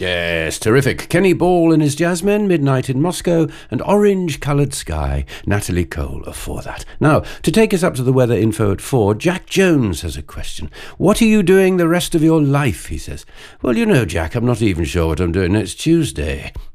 Yes, terrific. Kenny Ball and his Jazzmen, Midnight in Moscow, and Orange-Coloured Sky, Natalie Cole for that. Now, to take us up to the weather info at 4, Jack Jones has a question. What are you doing the rest of your life, he says. Well, you know, Jack, I'm not even sure what I'm doing next Tuesday.